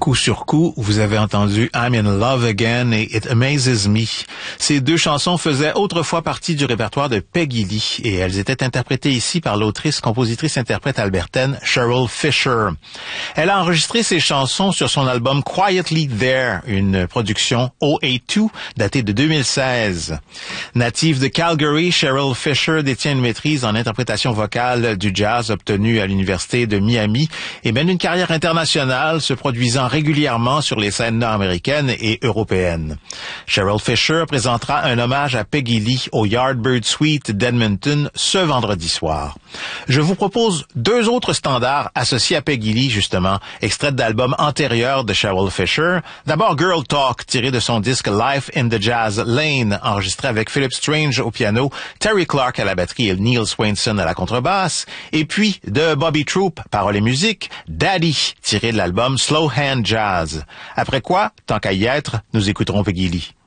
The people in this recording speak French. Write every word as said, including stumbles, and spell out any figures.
coup sur coup, vous avez entendu I'm in Love Again et It Amazes Me. Ces deux chansons faisaient autrefois partie du répertoire de Peggy Lee et elles étaient interprétées ici par l'autrice, compositrice, interprète albertaine Cheryl Fisher. Elle a enregistré ces chansons sur son album Quietly There, une production O A deux datée de deux mille seize. Native de Calgary, Cheryl Fisher détient une maîtrise en interprétation vocale du jazz obtenue à l'Université de Miami et mène une carrière internationale se produisant régulièrement sur les scènes nord-américaines et européennes. Cheryl Fisher présentera un hommage à Peggy Lee au Yardbird Suite d'Edmonton ce vendredi soir. Je vous propose deux autres standards associés à Peggy Lee, justement, extraits d'albums antérieurs de Cheryl Fisher. D'abord Girl Talk, tiré de son disque Life in the Jazz Lane, enregistré avec Philip Strange au piano, Terry Clark à la batterie et Neil Swainson à la contrebasse. Et puis, de Bobby Troup, paroles et musique, Daddy, tiré de l'album Slow Hand Jazz. Après quoi, tant qu'à y être, nous écouterons Peggy Lee.